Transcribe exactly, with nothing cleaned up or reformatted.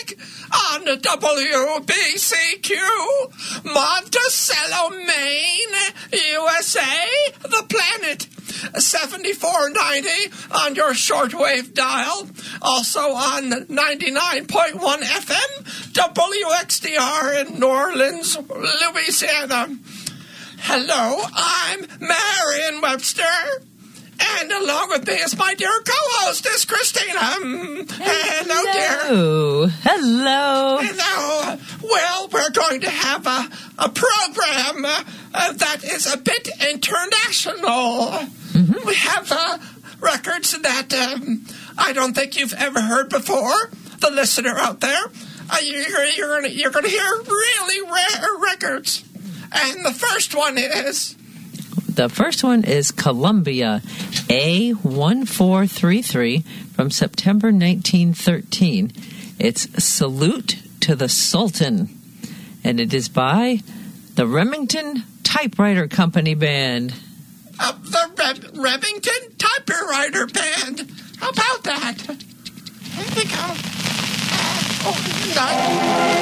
on W B C Q, Monticello, Maine, U S A, the planet. seventy-four ninety on your shortwave dial. Also on ninety-nine point one F M, W X D R in New Orleans, Louisiana. Hello, I'm Marion Webster. And along with me is my dear co-hostess, Christina. Hello, Hello, dear. Hello. Hello. Well, we're going to have a, a program uh, uh, that is a bit international. Mm-hmm. We have uh, records that um, I don't think you've ever heard before. The listener out there, uh, you're, you're going you're gonna hear really rare records. And the first one is... The first one is Columbia A one four three three from September nineteen thirteen. It's Salute to the Sultan, and it is by the Remington Typewriter Company Band. Uh, the Re- Remington Typewriter Band. How about that? Here we go. Uh, oh, no.